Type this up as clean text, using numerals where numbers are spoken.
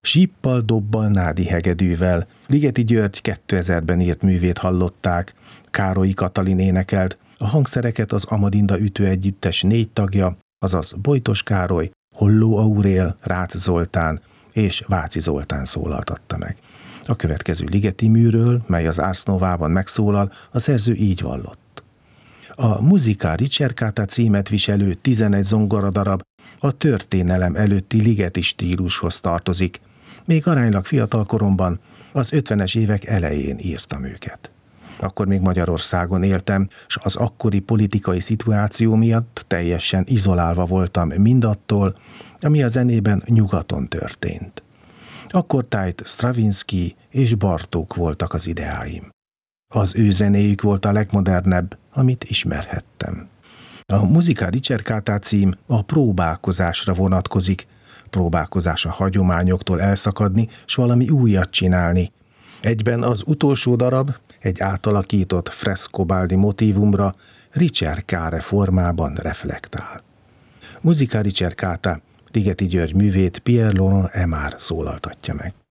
Síppal-dobbal nádi hegedűvel. Ligeti György 2000-ben írt művét hallották, Károlyi Katalin énekelt, a hangszereket az Amadinda ütőegyüttes 4 tagja, azaz Bojtos Károly, Holló Aurél, Rácz Zoltán és Váci Zoltán szólaltatta meg. A következő ligeti műről, mely az Ars Novában megszólal, a szerző így vallott. A Musica Ricercata címet viselő 11 zongoradarab a történelem előtti ligeti stílushoz tartozik. Még aránylag fiatal koromban, az 50-es évek elején írtam őket. Akkor még Magyarországon éltem, s az akkori politikai szituáció miatt teljesen izolálva voltam mindattól, ami a zenében nyugaton történt. Akkortájt Stravinsky és Bartók voltak az ideáim. Az ő zenéjük volt a legmodernebb, amit ismerhettem. A Musica Ricercata cím a próbálkozásra vonatkozik, próbálkozás a hagyományoktól elszakadni, s valami újat csinálni. Egyben az utolsó darab egy átalakított Frescobaldi motívumra ricercare formában reflektál. Musica Ricercata Ligeti György művét Pierre Laurent Aimard szólaltatja meg.